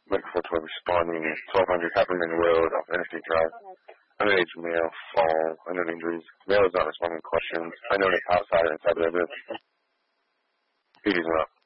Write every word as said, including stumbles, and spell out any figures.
looking forward to responding. twelve hundred Peppermint Road off Interstate Drive. Underage male, fall, unknown injuries. Male is not responding to questions. I know that outside and inside the evidence. P D's not.